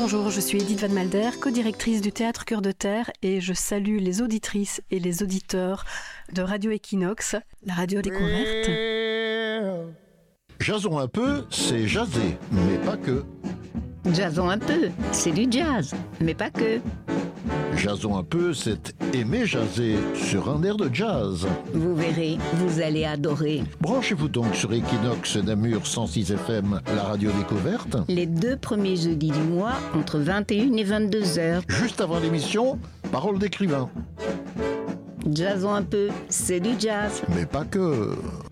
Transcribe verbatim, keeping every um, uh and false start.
Bonjour, je suis Edith Van Malder, co-directrice du Théâtre Cœur de Terre et je salue les auditrices et les auditeurs de Radio Equinox, la radio découverte. Jazzons un peu, c'est jaser, mais pas que. Jazzons un peu, c'est du jazz, mais pas que. Jazzons un peu, c'est aimer jaser sur un air de jazz. Vous verrez, vous allez adorer. Branchez-vous donc sur Equinox Namur cent six F M, la radio découverte. Les deux premiers jeudis du mois, entre vingt et une et vingt-deux heures. Juste avant l'émission, Parole d'écrivain. Jazzons un peu, c'est du jazz. Mais pas que.